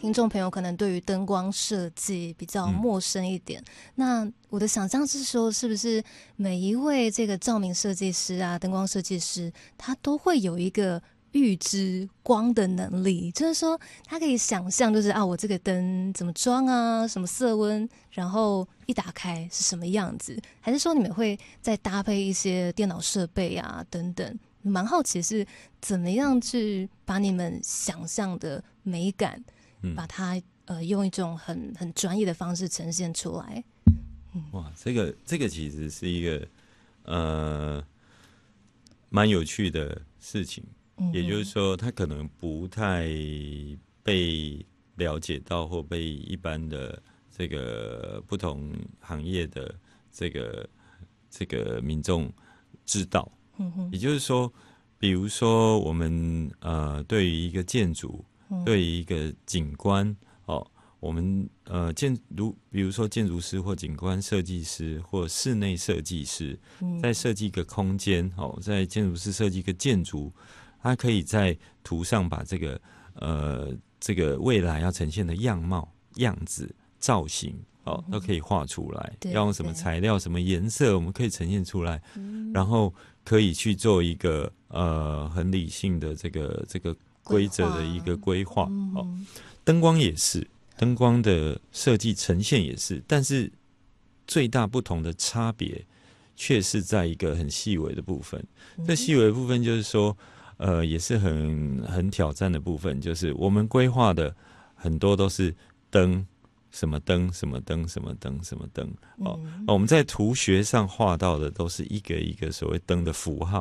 听众朋友可能对于灯光设计比较陌生一点，那我的想象是说，是不是每一位这个照明设计师啊、灯光设计师，他都会有一个预知光的能力，就是说他可以想象，就是我这个灯怎么装啊，什么色温，然后一打开是什么样子，还是说你们会再搭配一些电脑设备啊等等？蛮好奇是怎么样去把你们想象的美感，把它用一种很专业的方式呈现出来。 哇，这个其实是一个蛮有趣的事情，也就是说，它可能不太被了解到，或被一般的这个不同行业的这个民众知道。也就是说，比如说我们对于一个建筑，对于一个景观，我们比如说建筑师或景观设计师或室内设计师，在设计一个空间，在建筑师设计一个建筑，他可以在图上把这个未来要呈现的样貌、样子、造型，都可以画出来。要用什么材料、什么颜色，我们可以呈现出来，然后可以去做一个很理性的这个规则的一个规划。灯光也是，灯光的设计呈现也是，但是最大不同的差别却是在一个很细微的部分。这细微的部分就是说，也是很挑战的部分，就是我们规划的很多都是灯。什么灯，什么灯，什么灯，什么灯，我们在图学上画到的都是一个一个所谓灯的符号。